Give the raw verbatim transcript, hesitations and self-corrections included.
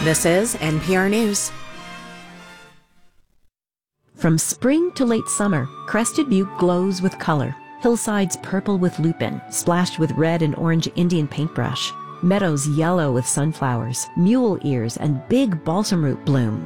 This is N P R News. From spring to late summer, Crested Butte glows with color. Hillsides purple with lupin, splashed with red and orange Indian paintbrush. Meadows yellow with sunflowers, mule ears, and big balsam root bloom.